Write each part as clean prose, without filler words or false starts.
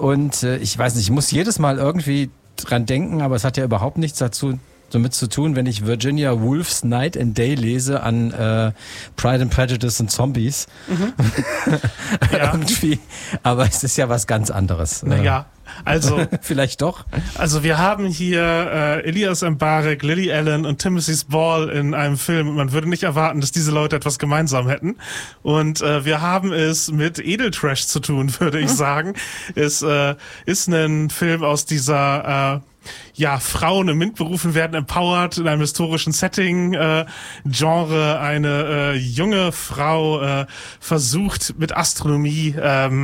Und ich weiß nicht, ich muss jedes Mal irgendwie dran denken, aber es hat ja überhaupt nichts damit zu tun, wenn ich Virginia Woolfs Night and Day lese an Pride and Prejudice und Zombies. Irgendwie. Aber es ist ja was ganz anderes. Naja, also vielleicht doch. Also wir haben hier Elias Mbarek, Lily Allen und Timothy Spall in einem Film. Und man würde nicht erwarten, dass diese Leute etwas gemeinsam hätten. Und wir haben es mit Edeltrash zu tun, würde ich sagen. Es ist ein Film aus dieser Frauen im MINT-Berufen werden empowered in einem historischen Setting, Genre, eine junge Frau versucht mit Astronomie,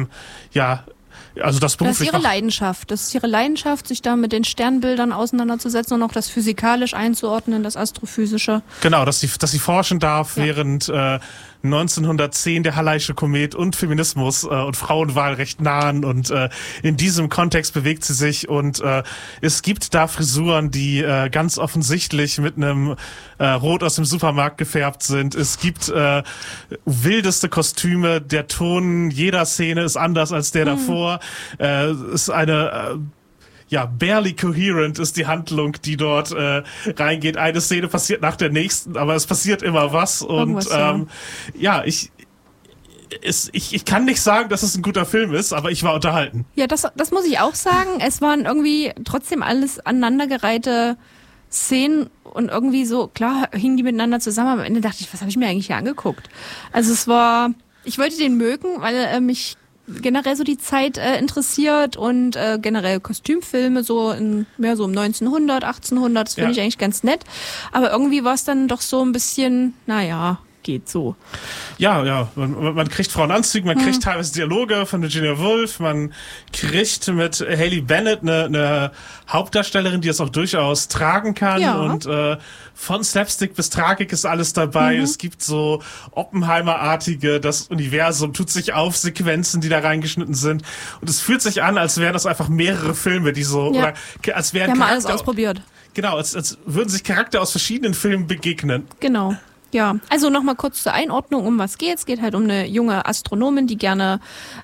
also das beruflich. Das ist ihre Leidenschaft. Das ist ihre Leidenschaft, sich da mit den Sternbildern auseinanderzusetzen und auch das physikalisch einzuordnen, das Astrophysische. Genau, dass sie forschen darf, während 1910 der Halley'sche Komet und Feminismus und Frauenwahlrecht nahen und in diesem Kontext bewegt sie sich und es gibt da Frisuren, die ganz offensichtlich mit einem Rot aus dem Supermarkt gefärbt sind. Es gibt wildeste Kostüme, der Ton jeder Szene ist anders als der davor. Ist eine barely coherent ist die Handlung, die dort reingeht. Eine Szene passiert nach der nächsten, aber es passiert immer was. Und ich kann nicht sagen, dass es ein guter Film ist, aber ich war unterhalten. Ja, das muss ich auch sagen. Es waren irgendwie trotzdem alles aneinandergereihte Szenen und irgendwie so, klar, hingen die miteinander zusammen. Aber am Ende dachte ich, was habe ich mir eigentlich hier angeguckt? Also ich wollte den mögen, weil mich generell so die Zeit interessiert und generell Kostümfilme so um 1900, 1800, das finde ich eigentlich ganz nett. Aber irgendwie war es dann doch so ein bisschen, geht so. Ja, man kriegt Frauenanzüge, man kriegt teilweise Dialoge von Virginia Woolf, man kriegt mit Hayley Bennett eine Hauptdarstellerin, die es auch durchaus tragen kann und von Slapstick bis Tragik ist alles dabei. Es gibt so Oppenheimer-artige, das Universum tut sich auf, Sequenzen, die da reingeschnitten sind und es fühlt sich an, als wären das einfach mehrere Filme, die so, oder als wären wir haben alles ausprobiert. Genau, als würden sich Charakter aus verschiedenen Filmen begegnen. Genau. Ja, also nochmal kurz zur Einordnung, um was geht's. Es geht halt um eine junge Astronomin, die gerne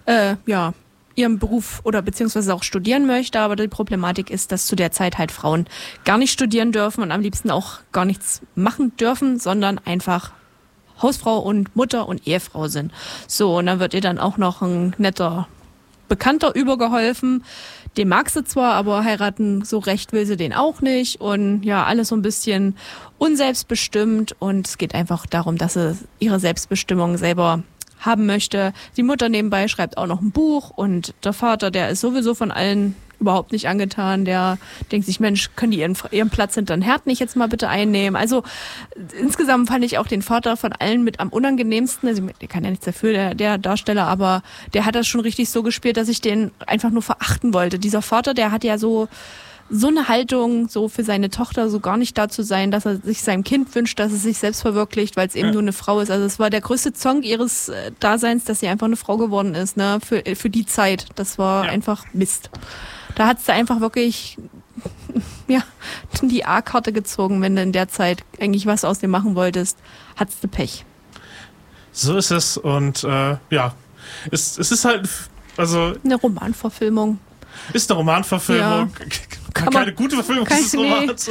ihren Beruf oder beziehungsweise auch studieren möchte, aber die Problematik ist, dass zu der Zeit halt Frauen gar nicht studieren dürfen und am liebsten auch gar nichts machen dürfen, sondern einfach Hausfrau und Mutter und Ehefrau sind. So, und dann wird ihr dann auch noch ein netter Bekannter übergeholfen. Den mag sie zwar, aber heiraten so recht will sie den auch nicht und alles so ein bisschen unselbstbestimmt und es geht einfach darum, dass sie ihre Selbstbestimmung selber haben möchte. Die Mutter nebenbei schreibt auch noch ein Buch und der Vater, der ist sowieso von allen überhaupt nicht angetan. Der denkt sich, Mensch, können die ihren Platz hinter den Herd nicht jetzt mal bitte einnehmen? Also insgesamt fand ich auch den Vater von allen mit am unangenehmsten. Also der kann ja nichts dafür, der Darsteller, aber der hat das schon richtig so gespielt, dass ich den einfach nur verachten wollte. Dieser Vater, der hat ja so eine Haltung, so für seine Tochter so gar nicht da zu sein, dass er sich seinem Kind wünscht, dass es sich selbst verwirklicht, weil es eben nur eine Frau ist. Also es war der größte Zonk ihres Daseins, dass sie einfach eine Frau geworden ist, ne, für die Zeit. Das war einfach Mist. Da hat's da einfach wirklich die A-Karte gezogen, wenn du in der Zeit eigentlich was aus dem machen wolltest, hat's du Pech. So ist es und es ist halt, also eine Romanverfilmung. Ist eine Romanverfilmung. Keine gute Verfilmung dieses Romans.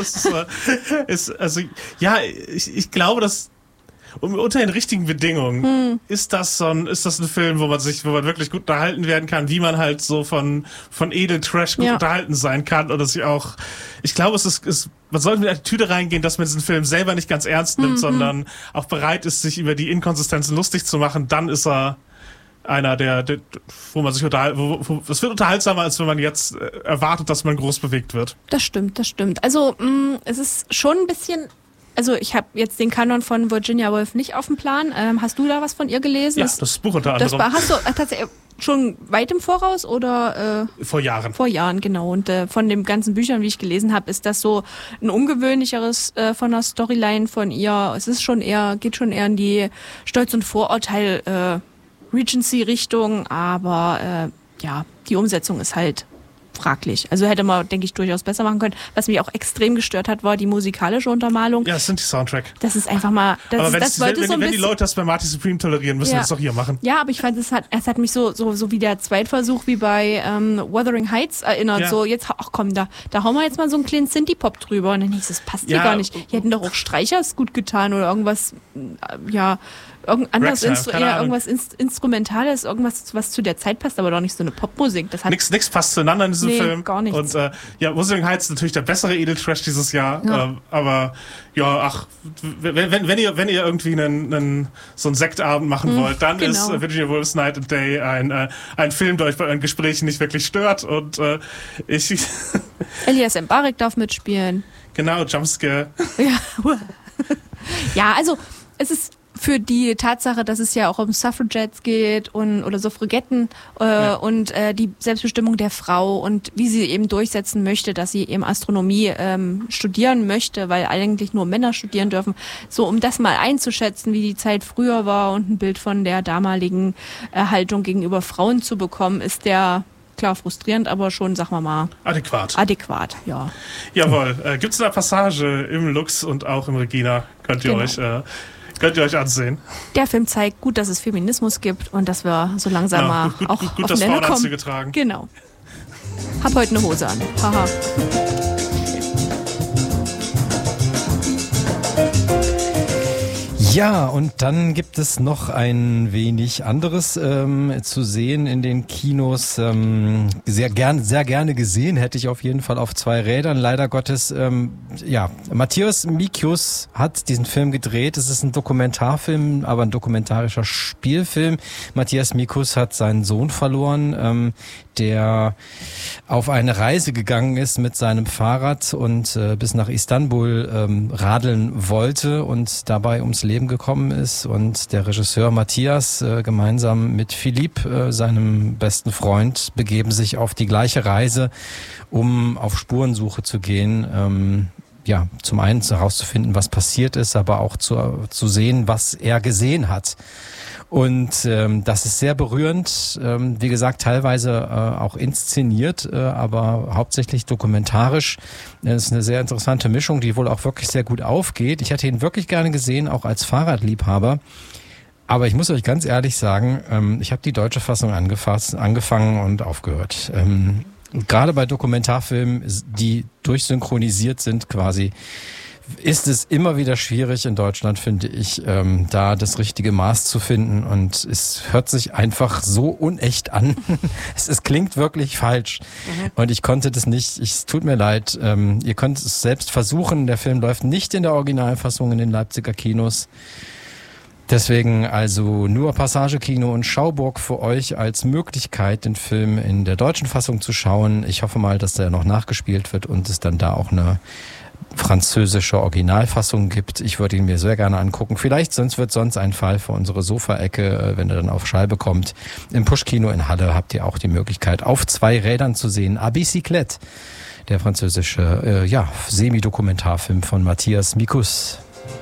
Ich glaube, dass unter den richtigen Bedingungen ist das ein Film, wo man wirklich gut unterhalten werden kann, wie man halt so von Edeltrash gut unterhalten sein kann. Und ich glaube, man sollte mit der Attitüde reingehen, dass man diesen Film selber nicht ganz ernst nimmt, sondern auch bereit ist, sich über die Inkonsistenzen lustig zu machen. Dann ist er einer, wo man sich es wird unterhaltsamer, als wenn man jetzt erwartet, dass man groß bewegt wird. Das stimmt. Also es ist schon ein bisschen, also ich habe jetzt den Kanon von Virginia Woolf nicht auf dem Plan. Hast du da was von ihr gelesen? Ja, das Buch unter anderem. Hast du tatsächlich schon weit im Voraus oder? Vor Jahren. Vor Jahren, genau. Und von den ganzen Büchern, wie ich gelesen habe, ist das so ein ungewöhnlicheres von der Storyline von ihr. Es ist geht schon eher in die Stolz und Vorurteil Regency-Richtung, aber die Umsetzung ist halt fraglich. Also hätte man, denke ich, durchaus besser machen können. Was mich auch extrem gestört hat, war die musikalische Untermalung. Ja, das sind die Soundtrack. Das ist einfach mal, aber wenn die Leute das bei Marty Supreme tolerieren, müssen wir das doch hier machen. Ja, aber ich fand, es hat mich so wie der Zweitversuch wie bei Wuthering Heights erinnert. Ja. So, jetzt, ach komm, da hauen wir jetzt mal so einen kleinen Synthie-Pop drüber. Und dann hieß es, das passt hier gar nicht. Hier hätten doch auch Streichers gut getan oder irgendwas, irgendwas Instrumentales, irgendwas, was zu der Zeit passt, aber doch nicht so eine Popmusik. Nix passt zueinander in diesem Film. Gar nichts. Und Wuthering Heights ist natürlich der bessere Edeltrash dieses Jahr. Ja. Aber wenn ihr irgendwie so einen Sektabend machen wollt, dann ist Virginia Woolf's Night and Day ein Film, der euch bei euren Gesprächen nicht wirklich stört. Und Elias Mbarek darf mitspielen. Genau, Jumpscare. Ja, also es ist für die Tatsache, dass es ja auch um Suffragettes geht oder Suffragetten und die Selbstbestimmung der Frau und wie sie eben durchsetzen möchte, dass sie eben Astronomie studieren möchte, weil eigentlich nur Männer studieren dürfen. So, um das mal einzuschätzen, wie die Zeit früher war und ein Bild von der damaligen Haltung gegenüber Frauen zu bekommen, ist der klar frustrierend, aber schon, sagen wir mal, adäquat, ja. Jawohl. Gibt es eine Passage im Lux und auch im Regina? Könnt ihr euch ansehen. Der Film zeigt gut, dass es Feminismus gibt und dass wir so langsam mal gut, auch gut, auf dass den Nenner kommen. Frauenanzüge tragen. Genau. Hab heute eine Hose an. Haha. Ja, und dann gibt es noch ein wenig anderes zu sehen in den Kinos. Sehr gerne gesehen, hätte ich auf jeden Fall auf 2 Rädern. Leider Gottes, Matthias Mikius hat diesen Film gedreht. Es ist ein Dokumentarfilm, aber ein dokumentarischer Spielfilm. Matthias Mikius hat seinen Sohn verloren, der auf eine Reise gegangen ist mit seinem Fahrrad und bis nach Istanbul radeln wollte und dabei ums Leben gekommen ist. Und der Regisseur Matthias gemeinsam mit Philippe, seinem besten Freund, begeben sich auf die gleiche Reise, um auf Spurensuche zu gehen. Zum einen herauszufinden, was passiert ist, aber auch zu sehen, was er gesehen hat. Und das ist sehr berührend, wie gesagt, teilweise auch inszeniert, aber hauptsächlich dokumentarisch. Das ist eine sehr interessante Mischung, die wohl auch wirklich sehr gut aufgeht. Ich hätte ihn wirklich gerne gesehen, auch als Fahrradliebhaber. Aber ich muss euch ganz ehrlich sagen, ich habe die deutsche Fassung angefangen und aufgehört. Gerade bei Dokumentarfilmen, die durchsynchronisiert sind quasi, ist es immer wieder schwierig in Deutschland, finde ich, da das richtige Maß zu finden, und es hört sich einfach so unecht an. Es klingt wirklich falsch. Und ich konnte das nicht, es tut mir leid, ihr könnt es selbst versuchen, der Film läuft nicht in der Originalfassung in den Leipziger Kinos. Deswegen also nur Passagekino und Schauburg für euch als Möglichkeit, den Film in der deutschen Fassung zu schauen. Ich hoffe mal, dass der noch nachgespielt wird und es dann da auch eine französische Originalfassung gibt. Ich würde ihn mir sehr gerne angucken. Vielleicht wird sonst ein Fall für unsere Sofaecke, wenn er dann auf Scheibe kommt. Im Pushkino in Halle habt ihr auch die Möglichkeit, auf 2 Rädern zu sehen. A Bicyclette, der französische Semi-Dokumentarfilm von Matthias Mikius.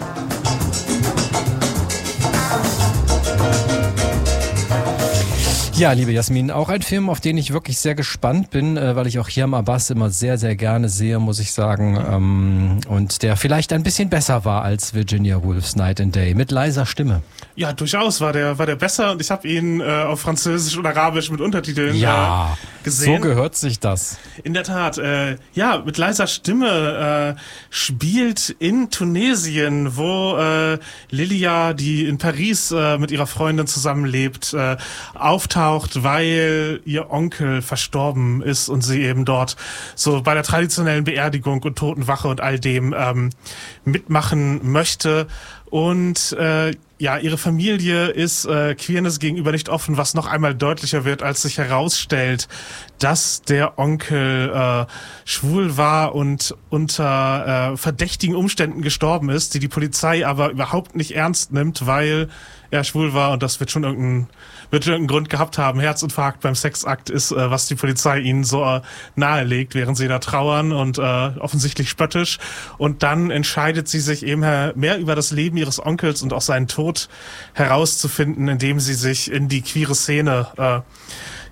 Ja, liebe Jasmin, auch ein Film, auf den ich wirklich sehr gespannt bin, weil ich auch Hiam Abbas immer sehr, sehr gerne sehe, muss ich sagen. Und der vielleicht ein bisschen besser war als Virginia Woolf's Night and Day, mit leiser Stimme. Ja, durchaus war der besser, und ich habe ihn auf Französisch und Arabisch mit Untertiteln gesehen. So gehört sich das. In der Tat, mit leiser Stimme spielt in Tunesien, wo Lilia, die in Paris mit ihrer Freundin zusammenlebt, auftaucht, weil ihr Onkel verstorben ist und sie eben dort so bei der traditionellen Beerdigung und Totenwache und all dem mitmachen möchte. Und ihre Familie ist Queerness gegenüber nicht offen, was noch einmal deutlicher wird, als sich herausstellt, dass der Onkel schwul war und unter verdächtigen Umständen gestorben ist, die Polizei aber überhaupt nicht ernst nimmt, weil er schwul war, und das wird schon irgendeinen Grund gehabt haben. Herzinfarkt beim Sexakt ist, was die Polizei ihnen so nahelegt, während sie da trauern, und offensichtlich spöttisch. Und dann entscheidet sie sich eben mehr über das Leben ihres Onkels und auch seinen Tod herauszufinden, indem sie sich in die queere Szene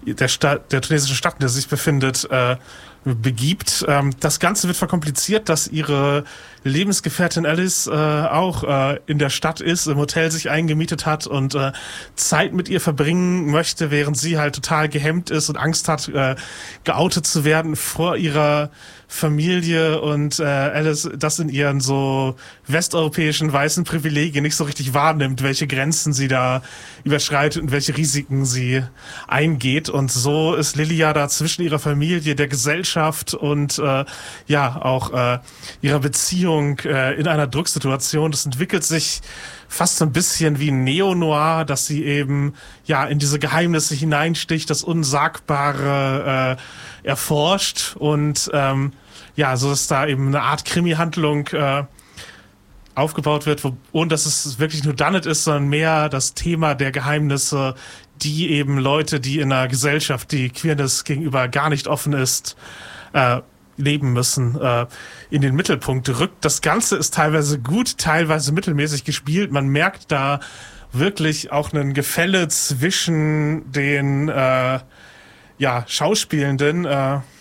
der tunesischen Stadt, in der sie sich befindet, begibt. Das Ganze wird verkompliziert, dass ihre Lebensgefährtin Alice auch in der Stadt ist, im Hotel sich eingemietet hat und Zeit mit ihr verbringen möchte, während sie halt total gehemmt ist und Angst hat, geoutet zu werden vor ihrer Familie und Alice das in ihren so westeuropäischen weißen Privilegien nicht so richtig wahrnimmt, welche Grenzen sie da überschreitet und welche Risiken sie eingeht. Und so ist Lilia da zwischen ihrer Familie, der Gesellschaft und auch ihrer Beziehung in einer Drucksituation. Das entwickelt sich fast so ein bisschen wie ein Neo-Noir, dass sie eben in diese Geheimnisse hineinsticht, das Unsagbare erforscht und so ist da eben eine Art Krimi-Handlung aufgebaut wird, ohne dass es wirklich nur Dunnet ist, sondern mehr das Thema der Geheimnisse, die eben Leute, die in einer Gesellschaft, die Queerness gegenüber gar nicht offen ist, leben müssen, in den Mittelpunkt rückt. Das Ganze ist teilweise gut, teilweise mittelmäßig gespielt. Man merkt da wirklich auch ein Gefälle zwischen den Schauspielenden.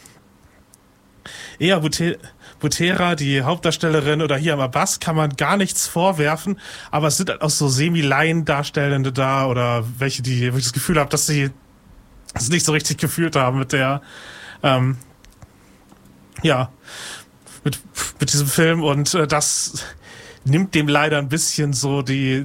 Eher Butera, die Hauptdarstellerin, oder hier am Abbas kann man gar nichts vorwerfen, aber es sind halt auch so Semi-Laien-Darstellende da oder welche, wo ich das Gefühl habe, dass sie es nicht so richtig gefühlt haben mit der mit diesem Film, und das nimmt dem leider ein bisschen so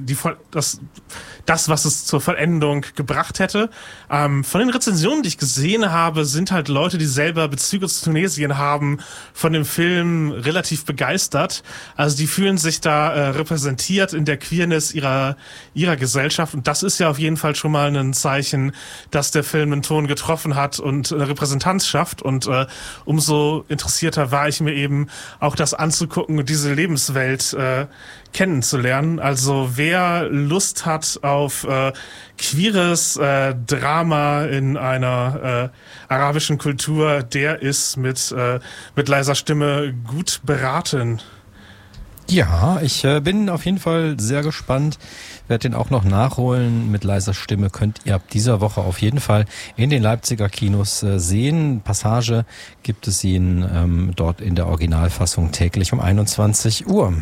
das, was es zur Vollendung gebracht hätte. Von den Rezensionen, die ich gesehen habe, sind halt Leute, die selber Bezüge zu Tunesien haben, von dem Film relativ begeistert. Also die fühlen sich da repräsentiert in der Queerness ihrer Gesellschaft, und das ist ja auf jeden Fall schon mal ein Zeichen, dass der Film einen Ton getroffen hat und eine Repräsentanz schafft, und umso interessierter war ich mir eben auch das anzugucken und diese Lebenswelt kennenzulernen. Also wer Lust hat auf queeres Drama in einer arabischen Kultur, der ist mit leiser Stimme gut beraten. Ja, ich bin auf jeden Fall sehr gespannt. Werde den auch noch nachholen. Mit leiser Stimme könnt ihr ab dieser Woche auf jeden Fall in den Leipziger Kinos sehen. Passage gibt es ihn dort in der Originalfassung täglich um 21 Uhr.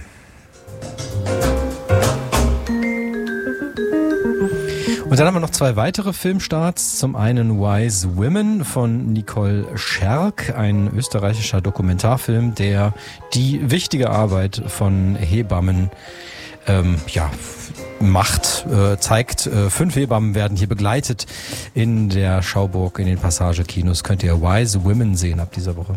Und dann haben wir noch zwei weitere Filmstarts. Zum einen Wise Women von Nicole Scherk, ein österreichischer Dokumentarfilm, der die wichtige Arbeit von Hebammen zeigt. 5 Hebammen werden hier begleitet in der Schauburg, in den Passage-Kinos. Könnt ihr Wise Women sehen ab dieser Woche.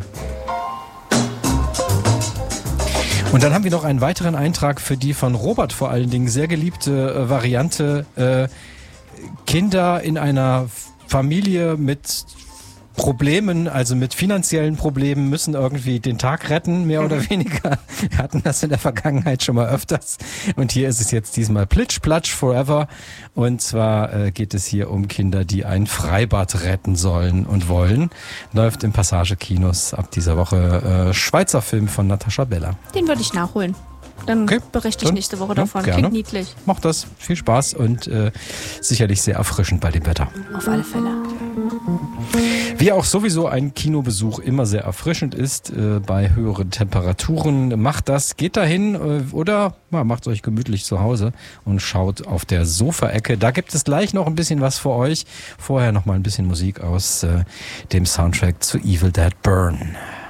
Und dann haben wir noch einen weiteren Eintrag für die von Robert vor allen Dingen sehr geliebte Variante Kinder in einer Familie mit Problemen, also mit finanziellen Problemen, müssen irgendwie den Tag retten, mehr oder weniger. Wir hatten das in der Vergangenheit schon mal öfters. Und hier ist es jetzt diesmal Plitsch, Platsch, Forever. Und zwar geht es hier um Kinder, die ein Freibad retten sollen und wollen. Läuft im Passage-Kinos ab dieser Woche. Schweizer Film von Natascha Bella. Den würde ich nachholen. Dann berichte ich nächste Woche davon. Gerne. Klingt niedlich. Macht das. Viel Spaß und sicherlich sehr erfrischend bei dem Wetter. Auf alle Fälle. Wie auch sowieso ein Kinobesuch immer sehr erfrischend ist bei höheren Temperaturen. Macht das, geht dahin oder macht es euch gemütlich zu Hause und schaut auf der Sofaecke. Da gibt es gleich noch ein bisschen was für euch. Vorher noch mal ein bisschen Musik aus dem Soundtrack zu Evil Dead Burn.